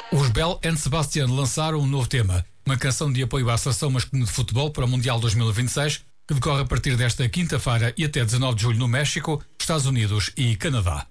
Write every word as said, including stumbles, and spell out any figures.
Os Bell and Sebastian lançaram um novo tema, uma canção de apoio à seleção masculina de futebol para o Mundial dois mil e vinte e seis, que decorre a partir desta quinta-feira e até dezanove de julho no México, Estados Unidos e Canadá.